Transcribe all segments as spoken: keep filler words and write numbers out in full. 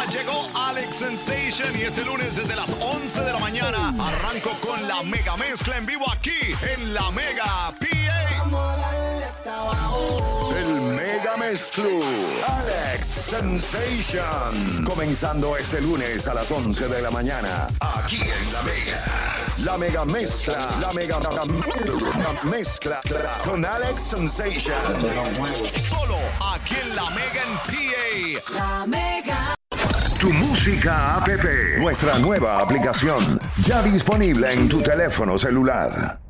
llegó Alex Sensation y este lunes desde las once de la mañana arranco con la mega mezcla en vivo aquí en la Mega P A. El Mega Mezclú, Alex Sensation. Comenzando este lunes a las once de la mañana, aquí en la Mega. La Mega Mezcla, la Mega la Mezcla con Alex Sensation. Solo aquí en la Mega en P A. La Mega. Tu música app, nuestra nueva aplicación, ya disponible en tu teléfono celular.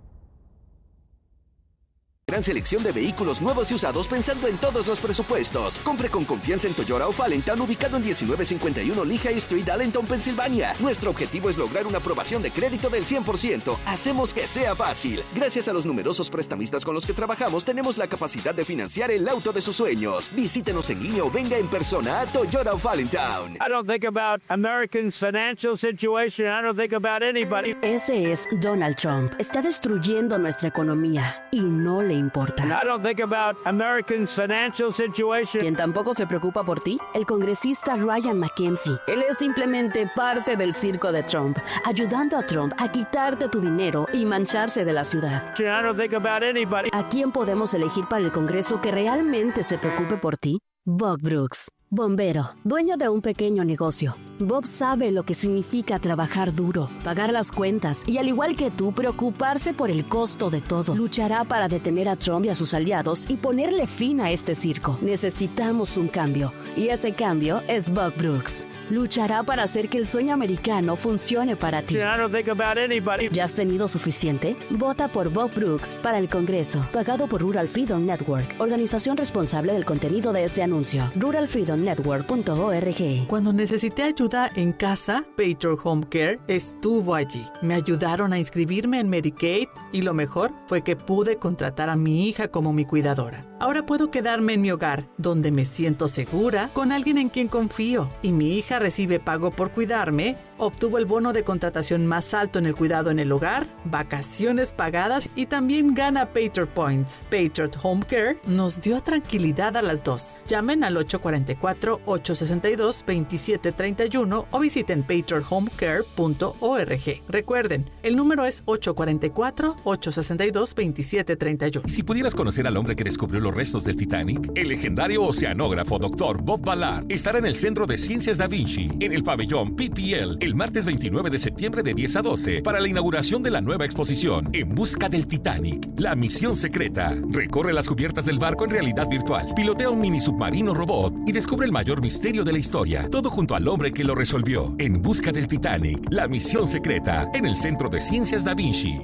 Gran selección de vehículos nuevos y usados pensando en todos los presupuestos. Compre con confianza en Toyota of Allentown, ubicado en diecinueve cincuenta y uno Lehigh Street, Allentown, Pensilvania. Nuestro objetivo es lograr una aprobación de crédito del cien por ciento. Hacemos que sea fácil. Gracias a los numerosos prestamistas con los que trabajamos, tenemos la capacidad de financiar el auto de sus sueños. Visítenos en línea o venga en persona a Toyota of Allentown. I don't think about Americans' financial situation. I don't think about anybody. Ese es Donald Trump. Está destruyendo nuestra economía y no le importa. I don't think about Americans' financial situation. ¿Quién tampoco se preocupa por ti? El congresista Ryan McKenzie. Él es simplemente parte del circo de Trump, ayudando a Trump a quitarte tu dinero y mancharse de la ciudad. I don't think about anybody. ¿A quién podemos elegir para el Congreso que realmente se preocupe por ti? Bob Brooks. Bombero, dueño de un pequeño negocio. Bob sabe lo que significa trabajar duro, pagar las cuentas y, al igual que tú, preocuparse por el costo de todo. Luchará para detener a Trump y a sus aliados y ponerle fin a este circo. Necesitamos un cambio, y ese cambio es Bob Brooks. Luchará para hacer que el sueño americano funcione para ti. I don't think about anybody. ¿Ya has tenido suficiente? Vota por Bob Brooks para el Congreso. Pagado por Rural Freedom Network, organización responsable del contenido de este anuncio. rural freedom network punto org. Cuando necesité ayuda en casa, Patriot Home Care estuvo allí. Me ayudaron a inscribirme en Medicaid y lo mejor fue que pude contratar a mi hija como mi cuidadora. Ahora puedo quedarme en mi hogar, donde me siento segura, con alguien en quien confío. Y mi hija recibe pago por cuidarme, obtuvo el bono de contratación más alto en el cuidado en el hogar, vacaciones pagadas y también gana Patriot Points. Patriot Home Care nos dio tranquilidad a las dos. Llamen al ocho cuatro cuatro, ocho seis dos, dos siete tres uno o visiten patriot home care punto org. Recuerden, el número es ocho cuatro cuatro, ocho seis dos, dos siete tres uno. Si pudieras conocer al hombre que descubrió los restos del Titanic, el legendario oceanógrafo doctor Bob Ballard estará en el Centro de Ciencias Da Vinci, en el pabellón P P L, el martes veintinueve de septiembre de diez a doce, para la inauguración de la nueva exposición En busca del Titanic, la misión secreta. Recorre las cubiertas del barco en realidad virtual, pilotea un mini submarino robot y descubre el mayor misterio de la historia, todo junto al hombre que lo resolvió. En busca del Titanic, la misión secreta, en el Centro de Ciencias Da Vinci.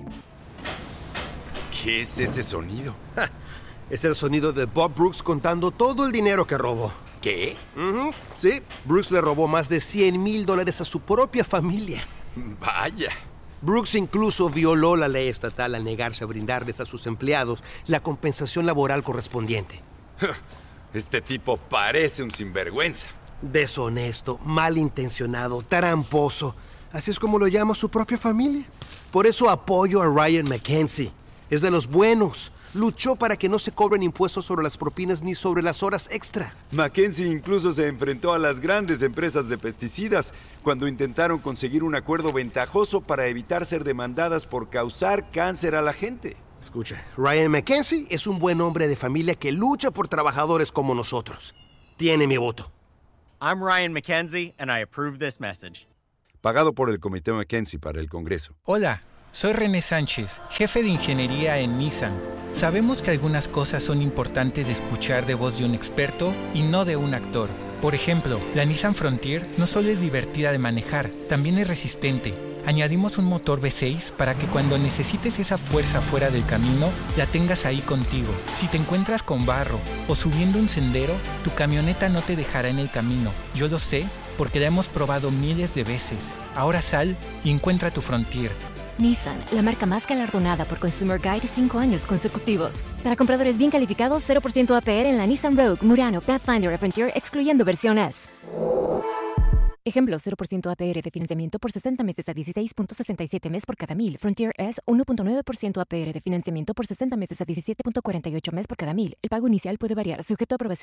¿Qué es ese sonido? Ja, es el sonido de Bob Brooks contando todo el dinero que robó. ¿Qué? Uh-huh. Sí, Brooks le robó más de cien mil dólares a su propia familia. Vaya. Brooks incluso violó la ley estatal al negarse a brindarles a sus empleados la compensación laboral correspondiente. Este tipo parece un sinvergüenza. Deshonesto, malintencionado, tramposo. Así es como lo llama su propia familia. Por eso apoyo a Ryan McKenzie. Es de los buenos. Luchó para que no se cobren impuestos sobre las propinas ni sobre las horas extra. McKenzie incluso se enfrentó a las grandes empresas de pesticidas cuando intentaron conseguir un acuerdo ventajoso para evitar ser demandadas por causar cáncer a la gente. Escucha, Ryan McKenzie es un buen hombre de familia que lucha por trabajadores como nosotros. Tiene mi voto. I'm Ryan McKenzie and I approve this message. Pagado por el Comité McKenzie para el Congreso. Hola, soy René Sánchez, jefe de ingeniería en Nissan. Sabemos que algunas cosas son importantes de escuchar de voz de un experto y no de un actor. Por ejemplo, la Nissan Frontier no solo es divertida de manejar, también es resistente. Añadimos un motor V seis para que cuando necesites esa fuerza fuera del camino, la tengas ahí contigo. Si te encuentras con barro o subiendo un sendero, tu camioneta no te dejará en el camino. Yo lo sé porque la hemos probado miles de veces. Ahora sal y encuentra tu Frontier. Nissan, la marca más galardonada por Consumer Guide cinco años consecutivos. Para compradores bien calificados, cero por ciento A P R en la Nissan Rogue, Murano, Pathfinder y Frontier, excluyendo versión S. Ejemplo, cero por ciento A P R de financiamiento por sesenta meses a dieciséis punto sesenta y siete mes por cada mil. Frontier S, uno punto nueve por ciento A P R de financiamiento por sesenta meses a diecisiete punto cuarenta y ocho mes por cada mil. El pago inicial puede variar, sujeto a aprobación.